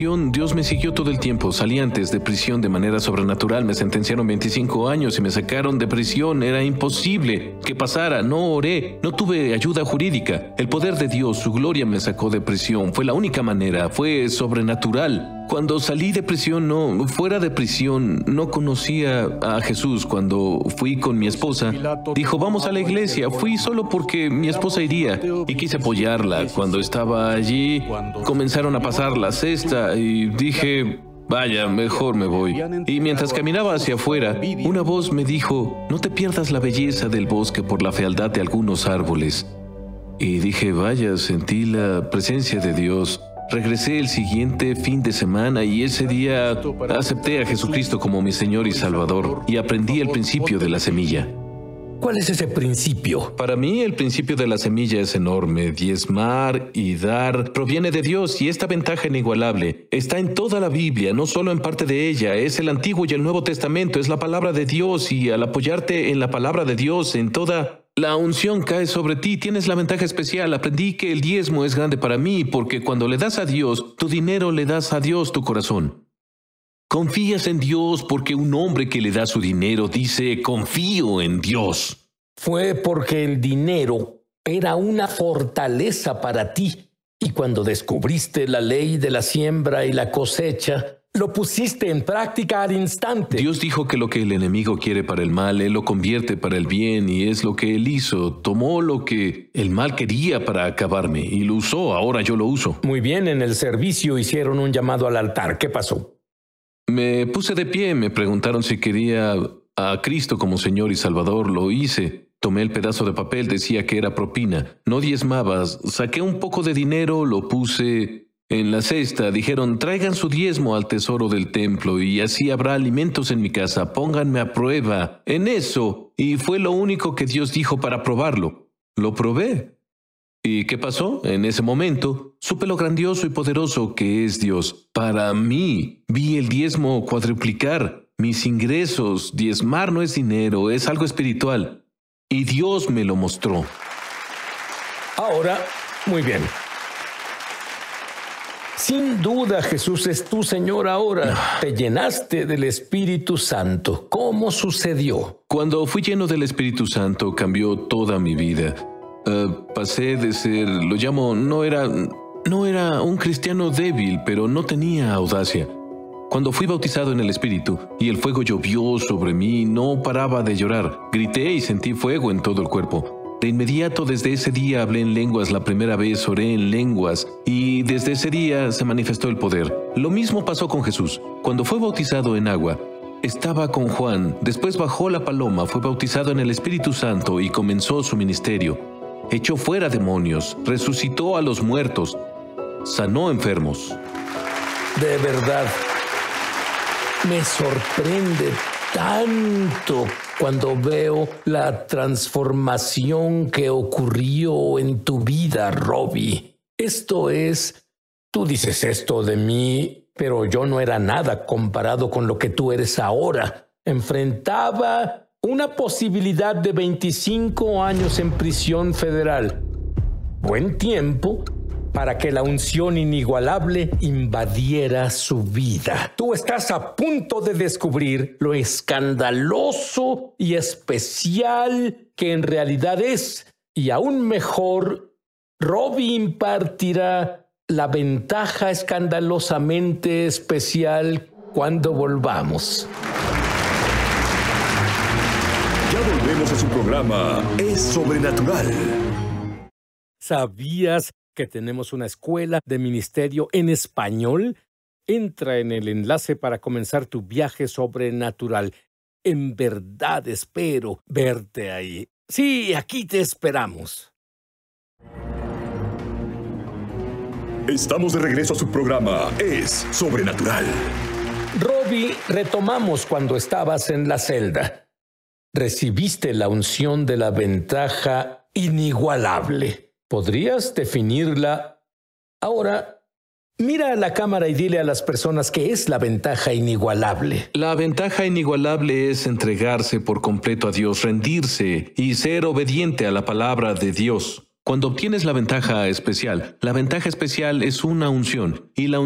Dios me siguió todo el tiempo. Salí antes de prisión de manera sobrenatural. Me sentenciaron 25 años y me sacaron de prisión. Era imposible que pasara. No oré. No tuve ayuda jurídica. El poder de Dios, su gloria me sacó de prisión. Fue la única manera. Fue sobrenatural. Cuando salí de prisión, fuera de prisión, no conocía a Jesús. Cuando fui con mi esposa, dijo, vamos a la iglesia. Fui solo porque mi esposa iría y quise apoyarla. Cuando estaba allí, comenzaron a pasar la cesta y dije, vaya, mejor me voy. Y mientras caminaba hacia afuera, una voz me dijo, no te pierdas la belleza del bosque por la fealdad de algunos árboles. Y dije, vaya, sentí la presencia de Dios. Regresé el siguiente fin de semana y ese día acepté a Jesucristo como mi Señor y Salvador y aprendí el principio de la semilla. ¿Cuál es ese principio? Para mí, el principio de la semilla es enorme. Diezmar y dar proviene de Dios y esta ventaja inigualable está en toda la Biblia, no solo en parte de ella. Es el Antiguo y el Nuevo Testamento, es la palabra de Dios y al apoyarte en la palabra de Dios, en toda la unción cae sobre ti. Tienes la ventaja especial. Aprendí que el diezmo es grande para mí porque cuando le das a Dios tu dinero, le das a Dios tu corazón. Confías en Dios porque un hombre que le da su dinero dice, confío en Dios. Fue porque el dinero era una fortaleza para ti. Y cuando descubriste la ley de la siembra y la cosecha, lo pusiste en práctica al instante. Dios dijo que lo que el enemigo quiere para el mal, Él lo convierte para el bien y es lo que Él hizo. Tomó lo que el mal quería para acabarme y lo usó. Ahora yo lo uso. Muy bien, en el servicio hicieron un llamado al altar. ¿Qué pasó? Me puse de pie, me preguntaron si quería a Cristo como Señor y Salvador. Lo hice. Tomé el pedazo de papel, decía que era propina. No diezmabas. Saqué un poco de dinero, lo puse en la cesta. Dijeron, traigan su diezmo al tesoro del templo y así habrá alimentos en mi casa. Pónganme a prueba en eso. Y fue lo único que Dios dijo para probarlo. Lo probé. ¿Y qué pasó? En ese momento, supe lo grandioso y poderoso que es Dios. Para mí, vi el diezmo cuadruplicar. Mis ingresos, diezmar no es dinero, es algo espiritual. Y Dios me lo mostró. Ahora, muy bien. Sin duda, Jesús es tu Señor ahora. Te llenaste del Espíritu Santo. ¿Cómo sucedió? Cuando fui lleno del Espíritu Santo, cambió toda mi vida. Pasé de ser, no era un cristiano débil, pero no tenía audacia. Cuando fui bautizado en el Espíritu y el fuego llovió sobre mí, no paraba de llorar. Grité y sentí fuego en todo el cuerpo. De inmediato, desde ese día hablé en lenguas la primera vez, oré en lenguas y desde ese día se manifestó el poder. Lo mismo pasó con Jesús. Cuando fue bautizado en agua, estaba con Juan. Después bajó la paloma, fue bautizado en el Espíritu Santo y comenzó su ministerio. Echó fuera demonios, resucitó a los muertos, sanó enfermos. De verdad, me sorprende tanto cuando veo la transformación que ocurrió en tu vida, Robbie. Tú dices esto de mí, pero yo no era nada comparado con lo que tú eres ahora. Enfrentaba una posibilidad de 25 años en prisión federal. Buen tiempo para que la unción inigualable invadiera su vida. Tú estás a punto de descubrir lo escandaloso y especial que en realidad es. Y aún mejor, Robbie impartirá la ventaja escandalosamente especial cuando volvamos. Ya volvemos a su programa Es Sobrenatural. ¿Sabías que tenemos una escuela de ministerio en español? Entra en el enlace para comenzar tu viaje sobrenatural. En verdad espero verte ahí. Sí, aquí te esperamos. Estamos de regreso a su programa Es Sobrenatural. Robbie, retomamos cuando estabas en la celda. Recibiste la unción de la ventaja inigualable. ¿Podrías definirla? Ahora, mira a la cámara y dile a las personas qué es la ventaja inigualable. La ventaja inigualable es entregarse por completo a Dios, rendirse y ser obediente a la palabra de Dios. Cuando obtienes la ventaja especial es una unción y la